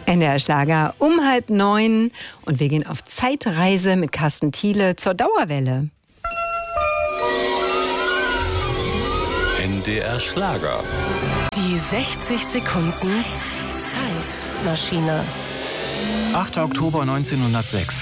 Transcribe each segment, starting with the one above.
NDR Schlager um 8:30 und wir gehen auf Zeitreise mit Carsten Thiele zur Dauerwelle. NDR Schlager. Die 60 Sekunden Zeitmaschine. 8. Oktober 1906.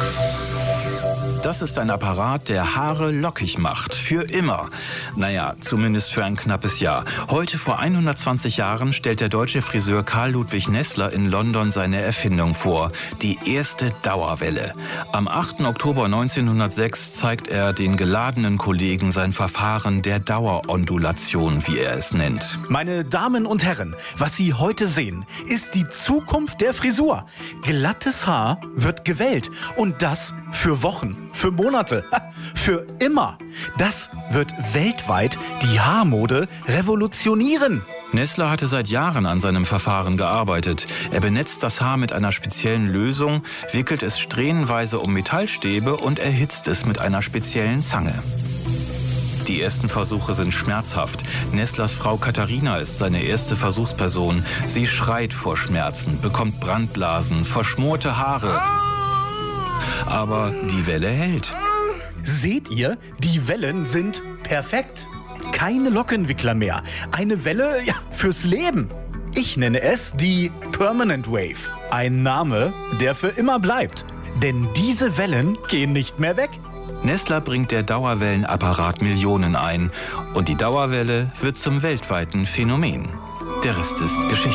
Das ist ein Apparat, der Haare lockig macht. Für immer. Naja, zumindest für ein knappes Jahr. Heute vor 120 Jahren stellt der deutsche Friseur Karl Ludwig Nessler in London seine Erfindung vor. Die erste Dauerwelle. Am 8. Oktober 1906 zeigt er den geladenen Kollegen sein Verfahren der Dauerondulation, wie er es nennt. Meine Damen und Herren, was Sie heute sehen, ist die Zukunft der Frisur. Glattes Haar wird gewellt. Und das für Wochen. Für Monate, für immer. Das wird weltweit die Haarmode revolutionieren. Nessler hatte seit Jahren an seinem Verfahren gearbeitet. Er benetzt das Haar mit einer speziellen Lösung, wickelt es strähnenweise um Metallstäbe und erhitzt es mit einer speziellen Zange. Die ersten Versuche sind schmerzhaft. Nesslers Frau Katharina ist seine erste Versuchsperson. Sie schreit vor Schmerzen, bekommt Brandblasen, verschmorte Haare. Aber die Welle hält. Seht ihr, die Wellen sind perfekt. Keine Lockenwickler mehr. Eine Welle fürs Leben. Ich nenne es die Permanent Wave. Ein Name, der für immer bleibt. Denn diese Wellen gehen nicht mehr weg. Nessler bringt der Dauerwellenapparat Millionen ein. Und die Dauerwelle wird zum weltweiten Phänomen. Der Rest ist Geschichte.